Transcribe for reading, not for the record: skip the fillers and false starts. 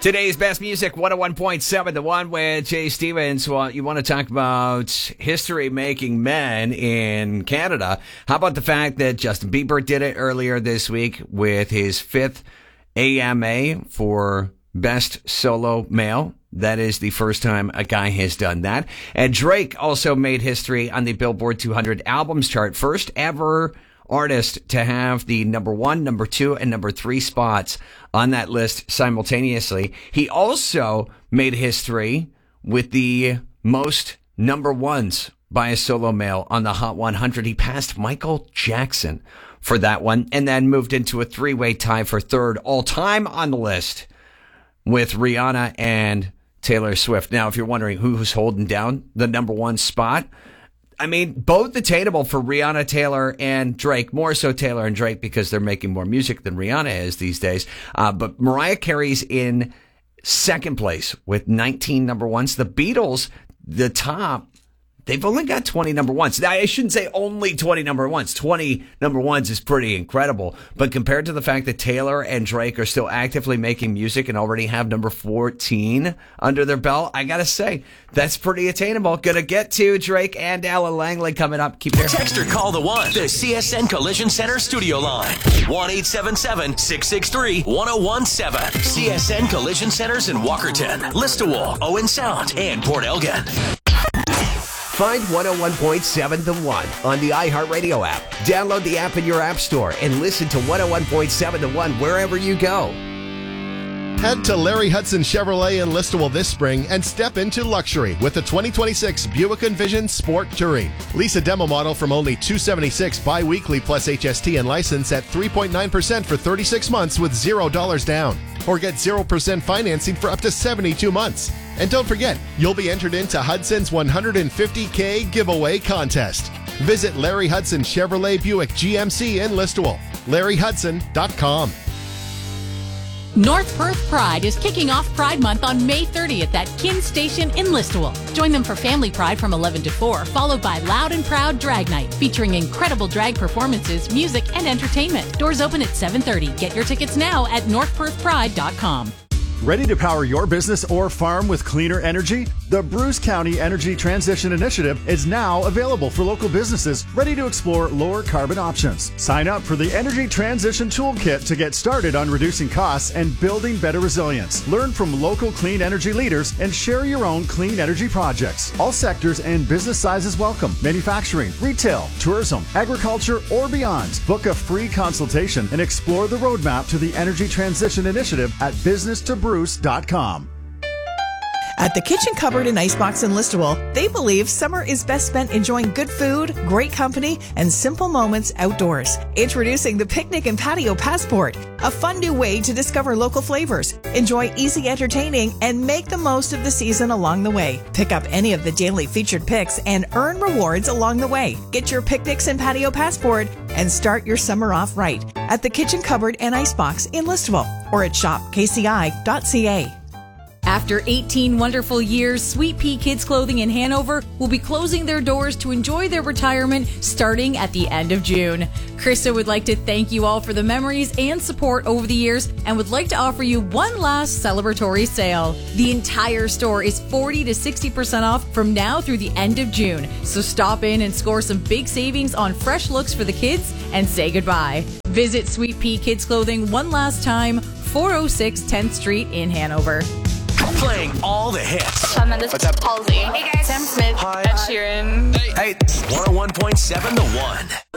Today's best music, 101.7, the one with Jay Stevens. Well, you want to talk about history-making men in Canada. How about the fact that Justin Bieber did it earlier this week with his 5th AMA for Best Solo Male? That is the first time a guy has done that. And Drake also made history on the Billboard 200 albums chart. First ever artist to have the number 1, number 2, and number 3 spots on that list simultaneously. He also made history with the most number 1s by a solo male on the Hot 100. He passed Michael Jackson for that one, and then moved into a 3-way tie for 3rd all time on the list with Rihanna and Taylor Swift. Now, if you're wondering who's holding down the number 1 spot, I mean, both attainable for Rihanna, Taylor, and Drake. More so Taylor and Drake because they're making more music than Rihanna is these days. But Mariah Carey's in 2nd place with 19 number 1s. The Beatles, the top, they've only got 20 number 1s. Now, I shouldn't say only 20 number 1s. 20 number 1s is pretty incredible. But compared to the fact that Taylor and Drake are still actively making music and already have number 14 under their belt, I gotta say, that's pretty attainable. Gonna get to Drake and Alan Langley coming up. Keep there. Text or call the CSN Collision Center studio line. 1-877-663-1017. CSN Collision Centers in Walkerton, Listowel, Owen Sound, and Port Elgin. Find 101.7 The One on the iHeartRadio app. Download the app in your app store and listen to 101.7 The One wherever you go. Head to Larry Hudson Chevrolet in Listowel this spring and step into luxury with the 2026 Buick Envision Sport Touring. Lease a demo model from only $276 bi-weekly plus HST and license at 3.9% for 36 months with $0 down. Or get 0% financing for up to 72 months. And don't forget, you'll be entered into Hudson's $150K giveaway contest. Visit Larry Hudson Chevrolet Buick GMC in Listowel. LarryHudson.com. North Perth Pride is kicking off Pride Month on May 30th at Kin Station in Listowel. Join them for Family Pride from 11 to 4, followed by Loud and Proud Drag Night, featuring incredible drag performances, music, and entertainment. Doors open at 7:30. Get your tickets now at northperthpride.com. Ready to power your business or farm with cleaner energy? The Bruce County Energy Transition Initiative is now available for local businesses ready to explore lower carbon options. Sign up for the Energy Transition Toolkit to get started on reducing costs and building better resilience. Learn from local clean energy leaders and share your own clean energy projects. All sectors and business sizes welcome. Manufacturing, retail, tourism, agriculture, or beyond. Book a free consultation and explore the roadmap to the Energy Transition Initiative at businesstobruce.com. At the Kitchen Cupboard and Icebox in Listowel, they believe summer is best spent enjoying good food, great company, and simple moments outdoors. Introducing the Picnic and Patio Passport, a fun new way to discover local flavors, enjoy easy entertaining, and make the most of the season along the way. Pick up any of the daily featured picks and earn rewards along the way. Get your Picnics and Patio Passport and start your summer off right at the Kitchen Cupboard and Icebox in Listowel or at shopkci.ca. After 18 wonderful years, Sweet Pea Kids Clothing in Hanover will be closing their doors to enjoy their retirement starting at the end of June. Krista would like to thank you all for the memories and support over the years and would like to offer you one last celebratory sale. The entire store is 40 to 60% off from now through the end of June. So stop in and score some big savings on fresh looks for the kids and say goodbye. Visit Sweet Pea Kids Clothing one last time, 406 10th Street in Hanover. Playing all the hits. Shawn Mendes. What's up? Halsey. Hey guys. Sam Smith. Hi. Ed Sheeran. Hey. 101.7 The One.